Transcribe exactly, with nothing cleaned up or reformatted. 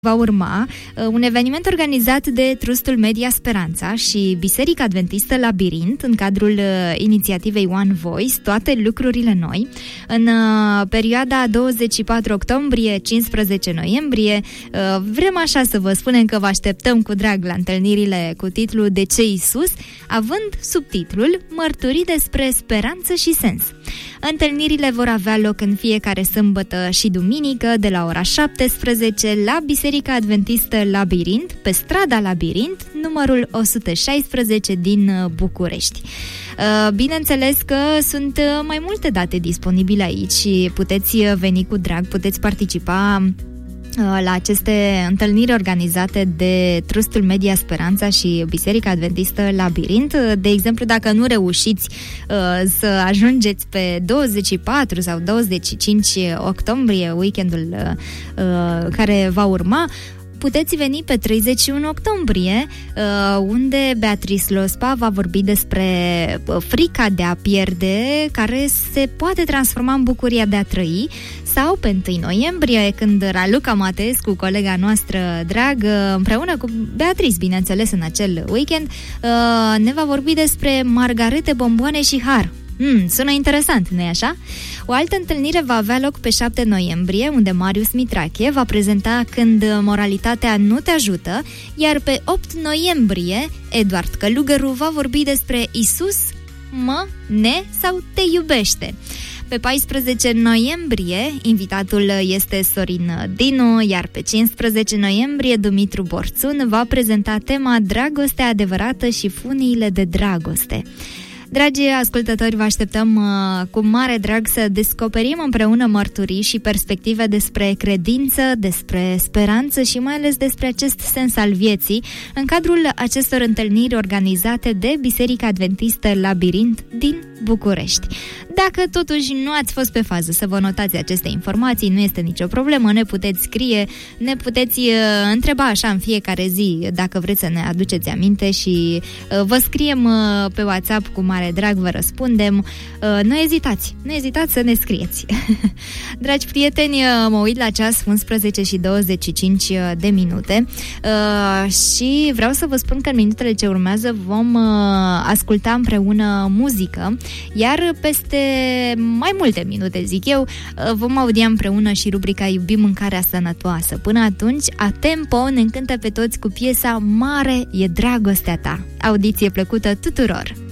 Va urma uh, un eveniment organizat de Trustul Media Speranța și Biserica Adventistă Labirint în cadrul uh, inițiativei One Voice, toate lucrurile noi, în uh, perioada douăzeci și patru octombrie - cincisprezece noiembrie. Uh, vrem așa să vă spunem că vă așteptăm cu drag la întâlnirile cu titlul De ce Iisus, având subtitlul Mărturii despre speranță și sens. Întâlnirile vor avea loc în fiecare sâmbătă și duminică de la ora șaptesprezece la Biserica Adventistă Labirint, pe strada Labirint, numărul o sută șaisprezece din București. Bineînțeles că sunt mai multe date disponibile aici și puteți veni cu drag, puteți participa la aceste întâlniri organizate de Trustul Media Speranța și Biserica Adventistă Labirint. De exemplu, dacă nu reușiți uh, să ajungeți pe douăzeci și patru sau douăzeci și cinci octombrie, weekendul uh, care va urma, puteți veni pe treizeci și unu octombrie, unde Beatrice Lospa va vorbi despre frica de a pierde, care se poate transforma în bucuria de a trăi, sau pe întâi noiembrie, când Raluca Mateescu, colega noastră dragă, împreună cu Beatrice, bineînțeles, în acel weekend, ne va vorbi despre margarete, bomboane și har. Hmm, sună interesant, nu-i așa? O altă întâlnire va avea loc pe șapte noiembrie, unde Marius Mitrache va prezenta Când moralitatea nu te ajută, iar pe opt noiembrie, Eduard Călugăru va vorbi despre Iisus mă, ne sau te iubește. Pe paisprezece noiembrie, invitatul este Sorin Dinu, iar pe cincisprezece noiembrie, Dumitru Borțun va prezenta tema Dragostea adevărată și funiile de dragoste. Dragi ascultători, vă așteptăm uh, cu mare drag să descoperim împreună mărturii și perspective despre credință, despre speranță și mai ales despre acest sens al vieții în cadrul acestor întâlniri organizate de Biserica Adventistă Labirint din București. Dacă totuși nu ați fost pe fază să vă notați aceste informații, nu este nicio problemă, ne puteți scrie, ne puteți uh, întreba așa în fiecare zi dacă vreți să ne aduceți aminte și uh, vă scriem uh, pe WhatsApp cu mare drag, vă răspundem. Uh, nu ezitați, nu ezitați să ne scrieți. Dragi prieteni, uh, mă uit la ceas, unsprezece și douăzeci și cinci de minute uh, și vreau să vă spun că în minutele ce urmează vom uh, asculta împreună muzică, iar peste mai multe minute, zic eu, vom audia împreună și rubrica Iubim mâncarea sănătoasă. Până atunci, A Tempo ne încântă pe toți cu piesa Mare e dragostea ta. Audiție plăcută tuturor!